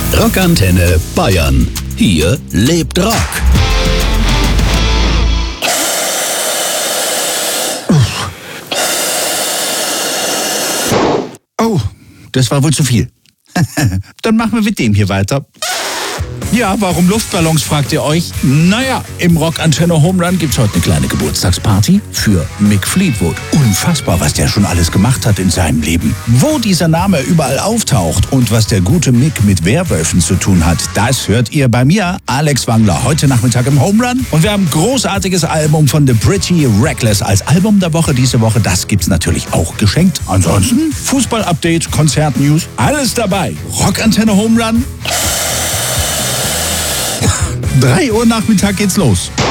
Rockantenne Bayern. Hier lebt Rock. Oh, das war wohl zu viel. Dann machen wir mit dem hier weiter. Ja, warum Luftballons, fragt ihr euch? Naja, im Rockantenne Home Run gibt's heute eine kleine Geburtstagsparty für Mick Fleetwood. Unfassbar, was der schon alles gemacht hat in seinem Leben. Wo dieser Name überall auftaucht und was der gute Mick mit Werwölfen zu tun hat, das hört ihr bei mir, Alex Wangler, heute Nachmittag im Home Run. Und wir haben ein großartiges Album von The Pretty Reckless als Album der Woche diese Woche. Das gibt's natürlich auch geschenkt. Ansonsten Fußball-Update, Konzert-News, alles dabei. Rockantenne Home Run. 3 Uhr Nachmittag geht's los.